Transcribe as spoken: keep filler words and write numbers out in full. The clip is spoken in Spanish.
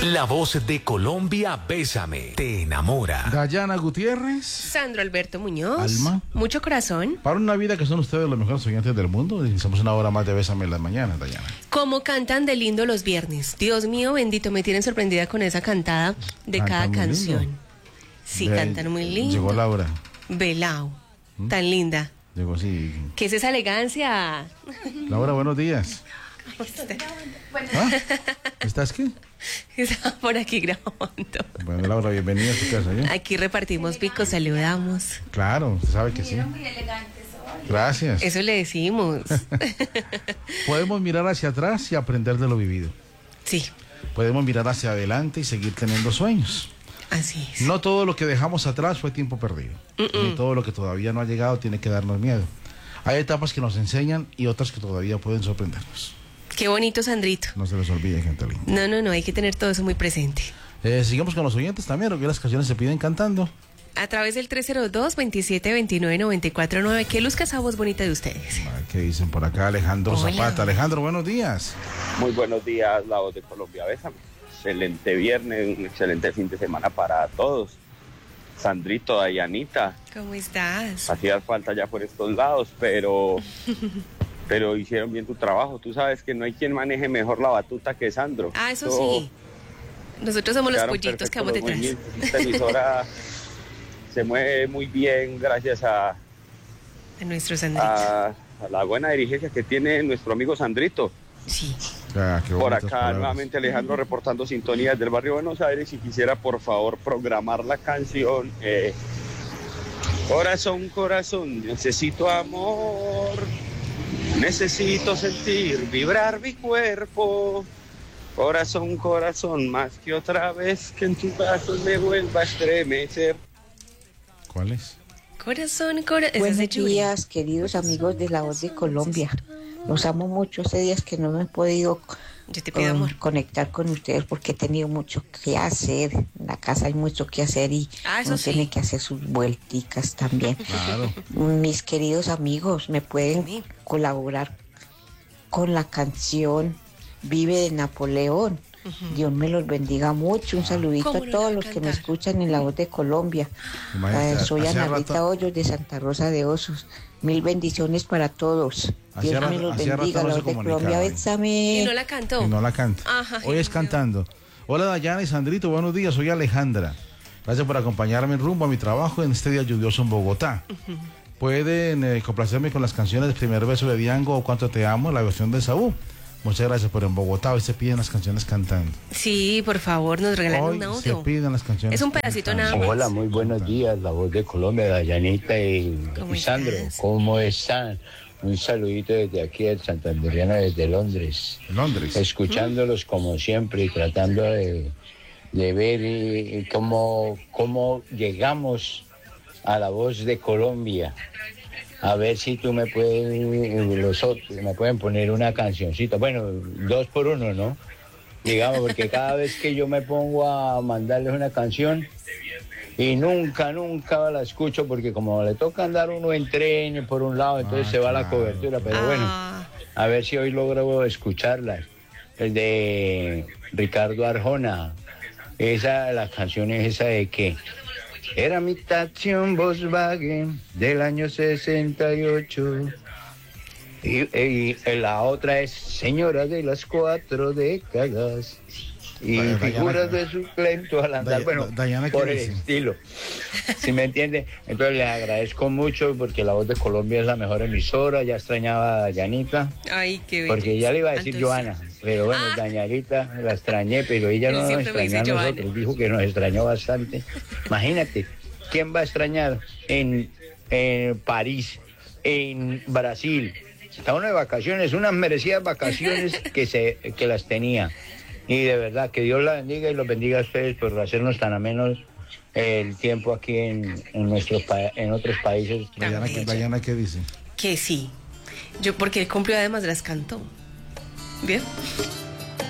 La voz de Colombia, Bésame, te enamora. Dayana Gutiérrez. Sandro Alberto Muñoz. Alma. Mucho corazón. Para una vida que son ustedes los mejores oyentes del mundo, iniciamos una hora más de Bésame en las mañanas, Dayana. Como cantan de lindo los viernes. Dios mío bendito, me tienen sorprendida con esa cantada de Cantan cada muy canción. lindo. Sí, Ve- cantan muy lindo. Llegó Laura. Belao. Tan linda. Llegó así. ¿Qué es esa elegancia? Laura, buenos días. ¿Ah? ¿Estás qué? Está por aquí grabando. Bueno, Laura, bienvenida a tu casa, ¿ya? Aquí repartimos picos, saludamos. Claro, usted sabe que sí. Gracias. Eso le decimos. Podemos mirar hacia atrás y aprender de lo vivido. Sí, Podemos mirar hacia adelante y seguir teniendo sueños. así es. No todo lo que dejamos atrás fue tiempo perdido. Mm-mm. Ni todo lo que todavía no ha llegado tiene que darnos miedo. Hay etapas que nos enseñan y otras que todavía pueden sorprendernos. Qué bonito, Sandrito. No se les olvide, gente linda. No, no, no, hay que tener todo eso muy presente. Eh, sigamos con los oyentes también, porque las canciones se piden cantando. A través del tres cero dos, veintisiete veintinueve, noventa y cuatro nueve. Que luzca esa voz bonita de ustedes. A ver, ¿qué dicen por acá? Alejandro Hola. Zapata. Alejandro, buenos días. Muy buenos días, la voz de Colombia, Bésame. Excelente viernes, un excelente fin de semana para todos. Sandrito, Dayanita, ¿Cómo estás? hacía falta ya por estos lados, pero, pero hicieron bien tu trabajo. Tú sabes que no hay quien maneje mejor la batuta que Sandro. Ah, eso Todo- sí. Nosotros somos los quedaron pollitos que perfectos vamos los detrás. movimientos. Esta emisora se mueve muy bien gracias a, A nuestro Sandrito. a, a la buena dirigencia que tiene nuestro amigo Sandrito. Sí. Ah, qué Por bonitas acá palabras. nuevamente Alejandro reportando sintonías del barrio Buenos Aires y quisiera por favor programar la canción eh, Corazón, corazón, necesito amor, necesito sentir vibrar mi cuerpo. Corazón, corazón, más que otra vez que en tus brazos me vuelva a estremecer. ¿Cuál es? Corazón, corazón. Buenos días, queridos amigos de La Voz de Colombia. Los amo mucho. Hace días que no me he podido Yo te pido con- amor. conectar con ustedes porque he tenido mucho que hacer. En la casa hay mucho que hacer y Ah, eso uno sí. tiene que hacer sus vuelticas también. Claro. Mis queridos amigos, ¿me pueden Sí. colaborar con la canción Vive de Napoleón? Dios me los bendiga mucho. Un saludito ¿Cómo a no todos la va a los que me cantar? escuchan en La Voz de Colombia. Imagínate, Eh, soy hacía Ana Rita rato- Hoyos de Santa Rosa de Osos. Mil bendiciones para todos. Hacía Dios rato- me los hacía rato bendiga. no La se Voz de comunicaban. Colombia, bésame. Y no la cantó. Y no la canta. Ajá, Hoy es Dios. cantando. Hola Dayana y Sandrito, buenos días, soy Alejandra. Gracias por acompañarme en rumbo a mi trabajo en este día lluvioso en Bogotá. Pueden eh, complacerme con las canciones de Primer Beso de Diango o Cuánto Te Amo, la versión de Saúl. Muchas gracias por en Bogotá, hoy se piden las canciones cantando. Sí, por favor, nos regalan Hoy un se audio. piden las canciones Es un pedacito cantando. nada más. Hola, muy buenos días, la voz de Colombia, Dayanita y, ¿Cómo y Sandro. estás? ¿Cómo están? Un saludito desde aquí, del Santanderiano, desde Londres. Londres. Escuchándolos como siempre y tratando de, de ver eh, cómo, cómo llegamos a la voz de Colombia. A ver si tú me puedes, los otros, me pueden poner una cancioncita. Bueno, dos por uno, ¿no? Digamos, porque cada vez que yo me pongo a mandarles una canción y nunca, nunca la escucho porque como le toca andar uno en tren por un lado, entonces Ah, se va la claro. cobertura. Pero bueno, Ah, a ver si hoy logro escucharlas. El de Ricardo Arjona. Esa, la canción es esa de que era mi taxi un Volkswagen del año sesenta y ocho. Y, y, y la otra es Señora de las cuatro décadas. Y Dayana, figuras ¿qué? de suplento al andar. Day- Bueno, Dayana, ¿qué por el dice? estilo. ¿Sí me entiende? Entonces les agradezco mucho porque La Voz de Colombia es la mejor emisora. Ya extrañaba a Dayanita. ay, qué bello. Porque ya le iba a decir Entonces, Joana, pero bueno, Ah. Dayanita la extrañé, pero ella Él no nos siempre me extrañó dice a Joana. nosotros, dijo que nos extrañó bastante. Imagínate, ¿quién va a extrañar en, en París, en Brasil? Está uno de vacaciones, unas merecidas vacaciones que, se, que las tenía. Y de verdad, que Dios la bendiga y los bendiga a ustedes por hacernos tan amenos el tiempo aquí en, en, nuestros, pa- en otros países. Dayana, ¿qué, Dayana, ¿qué dice? Que sí. Yo, porque él cumplió además las cantó. ¿Bien?